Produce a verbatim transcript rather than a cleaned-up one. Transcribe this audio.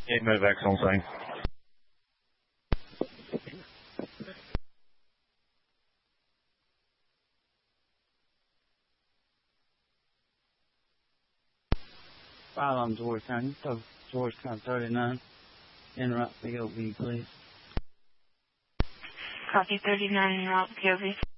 eight Medevac on site. Five on Georgetown. You took Georgetown thirty-nine. Interrupt P O V, please. Copy thirty-nine, interrupt P O V.